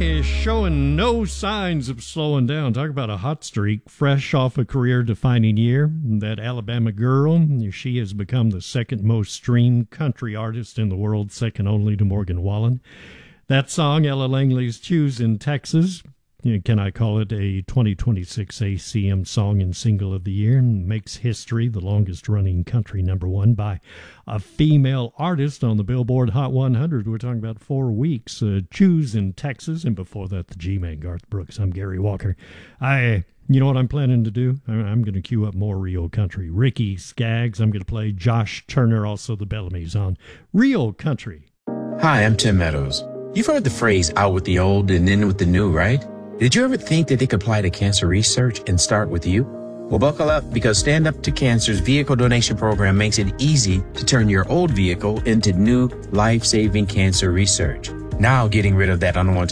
is showing no signs of slowing down. Talk about a hot streak, fresh off a career-defining year. That Alabama girl, she has become the second most streamed country artist in the world, second only to Morgan Wallen. That song, Ella Langley's Choose in Texas, can I call it a 2026 ACM Song and Single of the Year, and makes history, the longest-running country number one by a female artist on the Billboard Hot 100. We're talking about 4 weeks. Choose in Texas, and before that, the G-Man, Garth Brooks. I'm Gary Walker. You know what I'm planning to do? I'm going to cue up more Rio Country. Ricky Skaggs. I'm going to play Josh Turner, also the Bellamy's on Rio Country. Hi, I'm Tim Meadows. You've heard the phrase out with the old and in with the new, right? Did you ever think that they could apply to cancer research and start with you? Well, buckle up, because Stand Up to Cancer's vehicle donation program makes it easy to turn your old vehicle into new life-saving cancer research. Now getting rid of that unwanted